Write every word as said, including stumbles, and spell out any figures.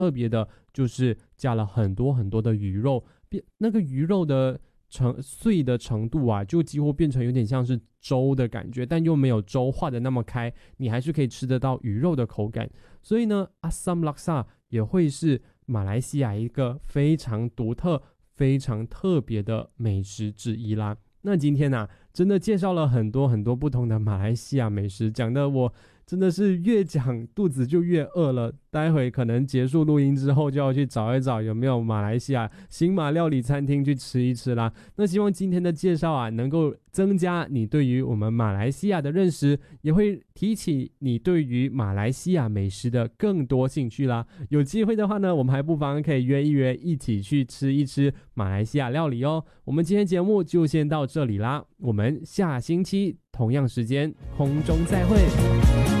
特别的就是加了很多很多的鱼肉，那个鱼肉的成碎的程度啊，就几乎变成有点像是粥的感觉，但又没有粥化的那么开，你还是可以吃得到鱼肉的口感。所以呢，阿萨姆拉萨也会是马来西亚一个非常独特非常特别的美食之一啦。那今天啊真的介绍了很多很多不同的马来西亚美食，讲的我真的是越讲肚子就越饿了，待会可能结束录音之后就要去找一找有没有马来西亚新马料理餐厅去吃一吃啦。那希望今天的介绍啊能够增加你对于我们马来西亚的认识，也会提起你对于马来西亚美食的更多兴趣啦。有机会的话呢，我们还不妨可以约一约，一起去吃一吃马来西亚料理哦。我们今天节目就先到这里啦，我们下星期同样时间空中再会。